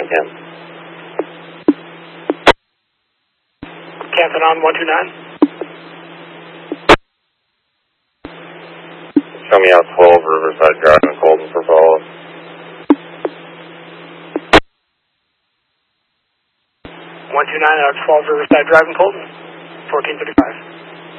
again. Canton on 129. Show me out 12 Riverside Drive in Colton for follow-up. 129 out 12 Riverside Drive in Colton, 1435.